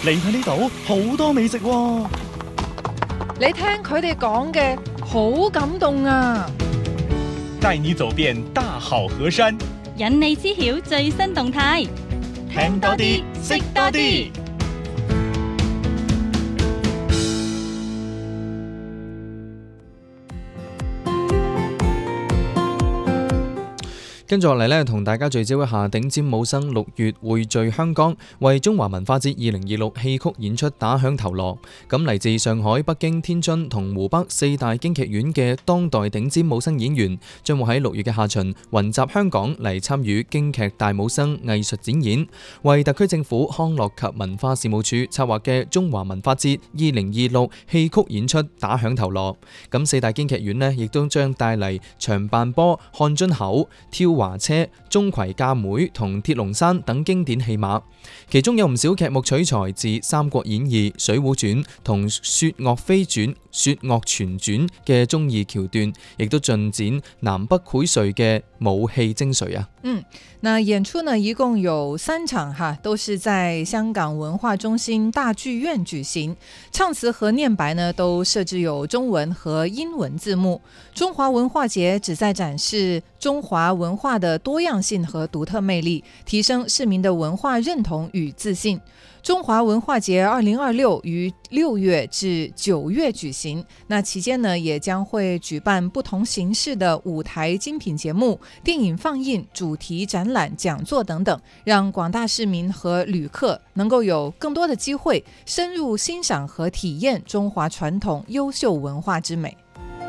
嚟睇呢度好多美食喎。 你聽佢哋講嘅好感動啊！ 帶你走遍大好河山， 引你知曉最新動態， 聽多啲，識多啲。 跟住落嚟呢，同大家聚焦一下頂尖武生6月匯聚香港，為中華文化節2026戲曲演出打響頭鑼。咁嚟自上海、北京、天津同湖北4大京劇院嘅當代頂尖武生演員，將會喺6月嘅下旬雲集香港嚟參與京劇大武生藝術展演，為特區政府康樂及文化事務處策劃嘅中華文化節2026戲曲演出打響頭鑼。咁4大京劇院呢，亦都將帶嚟長扮坡、看津口、跳華車、鍾馗嫁妹同鐵籠山等經典戲碼，其中有唔少劇目取材自《三國演義》、《水滸傳》同《雪岳飛傳》、《雪岳傳傳》嘅忠義橋段，亦都盡展南北薈萃嘅武戲精髓啊！ 那演出呢一共有3場哈，都是在香港文化中心大劇院舉行，唱詞和念白呢都設置有中文和英文字幕。中華文化節旨在展示中華文化的多樣性和獨特魅力，提升市民的文化認同與自信。中華文化節2026於6月至9月舉行，那期間呢也將會舉辦不同形式的舞台精品節目、電影放映、主題展覽、講座等等，讓廣大市民和旅客能夠有更多的機會深入欣賞和體驗中華傳統優秀文化之美。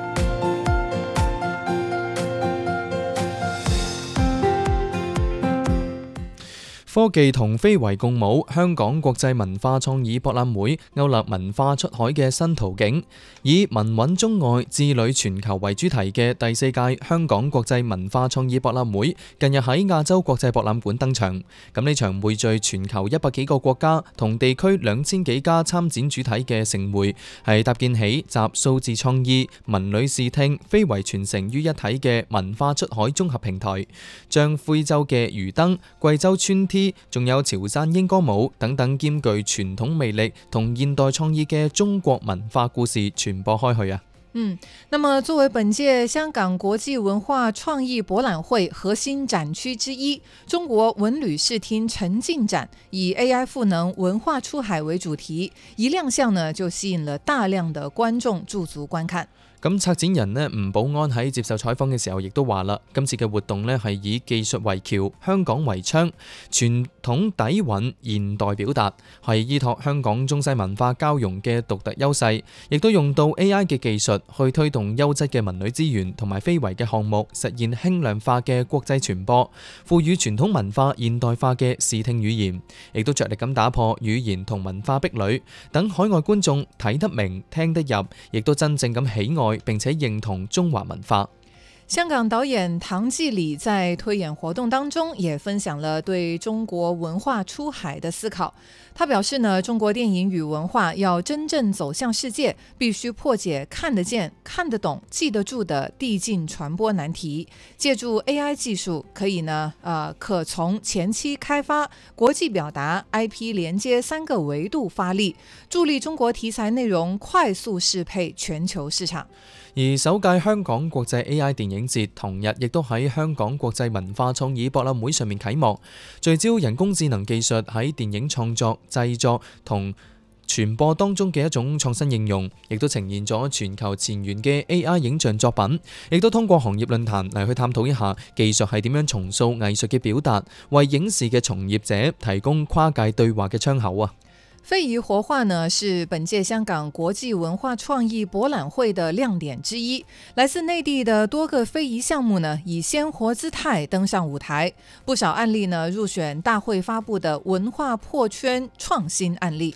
科技同非遺共舞，香港國際文化創意博覽會勾勒文化出海嘅新途徑，以文穩中外、志旅全球為主題嘅第4屆香港國際文化創意博覽會近日喺亞洲國際博覽館登場。咁呢場匯聚全球100幾個國家同地區2000幾家參展主體嘅盛會，係搭建起集數字創意、文旅視聽、非遺傳承於一體嘅文化出海綜合平台，將徽州嘅魚燈、貴州村 T，仲有潮汕英歌舞等等兼具傳統魅力同現代創意嘅中國文化故事傳播開去啊！ 那麼作為本屆香港國際文化創意博覽會核心展區之一，中國文旅視聽沉浸展以 AI 賦能文化出海為主題，一亮相呢就吸引了大量的觀眾駐足觀看。 咁策展人呢吳寶安喺接受採訪嘅時候亦都話啦，今次嘅活動呢係以技術為橋，香港為窗，傳統底蘊，現代表達，係依託香港中西文化交融嘅獨特優勢，亦都用到 AI 嘅技術去推動優質嘅文旅資源同埋非遺嘅項目，實現輕量化嘅國際傳播，賦予傳統文化現代化嘅視聽語言，亦都着力咁打破語言同文化壁壘，等海外觀眾睇得明、聽得入，亦都真正咁喜愛並且認同中華文化。 香港導演唐季禮在推演活動當中也分享了對中國文化出海的思考。他表示呢，中國電影與文化要真正走向世界，必須破解看得見、看得懂、記得住的遞進傳播難題。借助 AI 技術，可以呢，可從前期開發、國際表達、IP 連接3個維度發力，助力中國題材內容快速適配全球市場。 而首屆香港國際 AI 電影節同日亦都喺香港國際文化創意博覽會上面啟幕，聚焦人工智能技術喺電影創作、製作同傳播當中嘅一種創新應用，亦都呈現咗全球前沿嘅 AI 影像作品，亦都通過行業論壇嚟去探討一下技術係點樣重塑藝術嘅表達，為影視嘅從業者提供跨界對話嘅窗口啊！ 非遺活化呢是本屆香港國際文化創意博覽會的亮點之一，來自內地的多個非遺項目呢以鮮活姿態登上舞台，不少案例呢入選大會發布的文化破圈創新案例。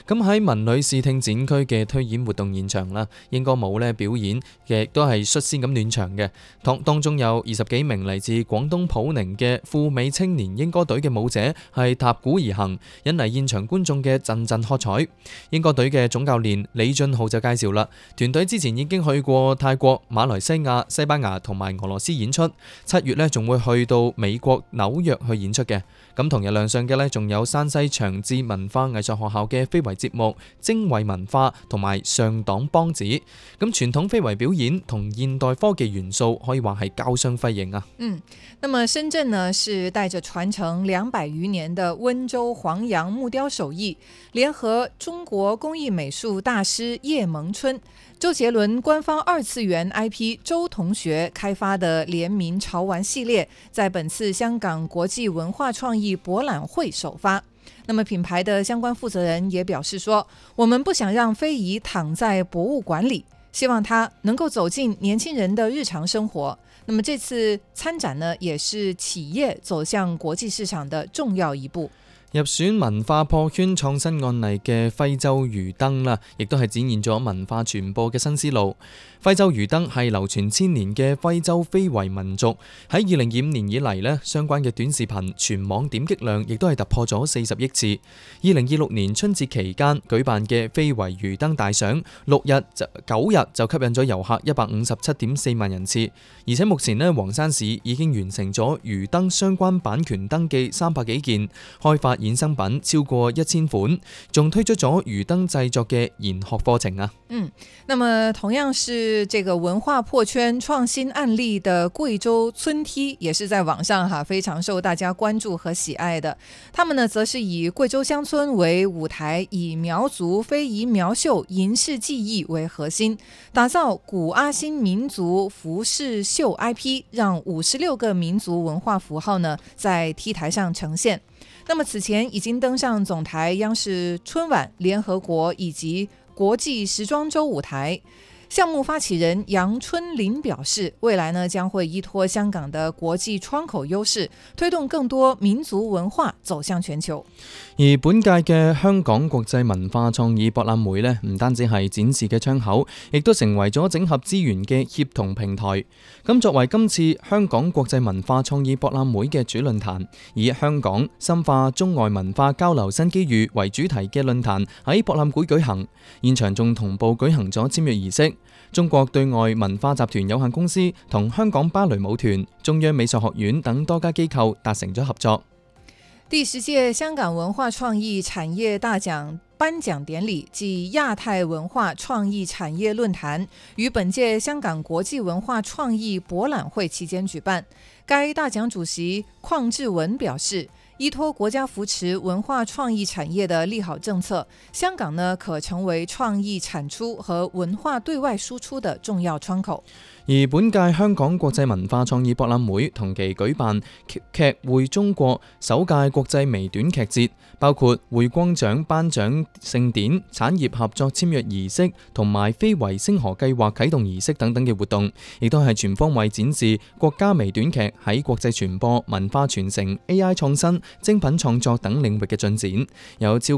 咁喺文旅視聽展區嘅推演活動現場啦，英歌舞咧表演亦都係率先咁暖場嘅。當中有20幾名嚟自廣東普寧嘅富美青年英歌隊嘅舞者係踏鼓而行，引嚟現場觀眾嘅陣陣喝彩。英歌隊嘅總教練李俊浩就介紹啦，團隊之前已經去過泰國、馬來西亞、西班牙同埋俄羅斯演出，7月咧仲會去到美國紐約去演出嘅。咁同日亮相嘅咧，仲有山西長治文化藝術學校嘅非遺節目精衛文化同埋上黨梆子。咁傳統非遺表演同現代科技元素可以話係交相輝映啊。 那麼深圳呢是帶着傳承200餘年的溫州黃楊木雕手藝，聯合中國工藝美術大師葉萌春、周杰倫官方2次元 IP 周同學開發的聯名潮玩系列，在本次香港國際文化創意博覽會首發。那麼品牌的相關負責人也表示說，我們不想讓非遺躺在博物館裡，希望它能夠走進年輕人的日常生活。那麼這次參展呢，也是企業走向國際市場的重要一步。 入選文化破圈創新案例嘅徽州魚燈啦，亦都係展現咗文化傳播嘅新思路。徽州魚燈係流傳千年嘅徽州非遺民族，喺2025年以嚟呢，相關嘅短視頻全網點擊量亦都係突破咗40億次。2026年春節期間舉辦嘅非遺魚燈大賞，9日就吸引咗遊客157.4萬人次，而且目前呢，黃山市已經完成咗魚燈相關版權登記300幾件，開發衍生品超過1000款，仲推出咗魚燈製作嘅研學課程啊。 那麼同樣是這個文化破圈創新案例的貴州村梯，也是在網上非常受大家關注和喜愛的。他們呢，則是以貴州鄉村為舞台，以苗族非遺苗繡銀飾技藝為核心，打造古阿新民族服飾繡 IP， 讓56個民族文化符號呢在 T 台上呈現。那麼此前已經登上總台央視春晚、聯合國以及國際時裝週舞台。項目發起人楊春林表示，未來呢將會依託香港的國際窗口優勢，推動更多民族文化走向全球。 而本屆嘅香港國際文化創意博覽會呢，唔單止係展示嘅窗口，亦都成為咗整合資源嘅協同平台。咁作為今次香港國際文化創意博覽會嘅主論壇，以香港深化中外文化交流新機遇為主題嘅論壇喺博覽會舉行，現場仲同步舉行咗簽約儀式。中國對外文化集團有限公司同香港芭蕾舞團、中央美術學院等多家機構達成咗合作。 第10屆香港文化創意產業大獎頒獎典禮暨亞太文化創意產業論壇於本屆香港國際文化創意博覽會期間舉辦。該大獎主席鄺志文表示，依託國家扶持文化創意產業的利好政策，香港呢可成為創意產出和文化對外輸出的重要窗口。 而本屆香港國際文化創意博覽會同期舉辦劇匯中國首屆國際微短劇節，包括匯光獎頒獎盛典、產業合作簽約儀式同埋非遺星河計劃啟動儀式等等嘅活動，亦都係全方位展示國家微短劇喺國際傳播、文化傳承、AI 創新、精品創作等領域嘅進展。有近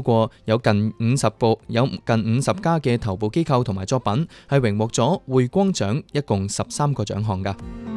50家嘅頭部機構同埋作品係榮獲咗匯光獎，一共13個獎項㗎。